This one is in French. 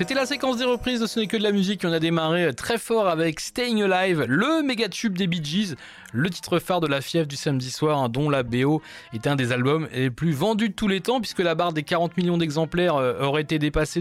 C'était la séquence des reprises de Ce n'est que de la musique. On a démarré très fort avec Staying Alive, le méga tube des Bee Gees, le titre phare de la fièvre du samedi soir, dont la BO est un des albums les plus vendus de tous les temps, puisque la barre des 40 millions d'exemplaires aurait été dépassée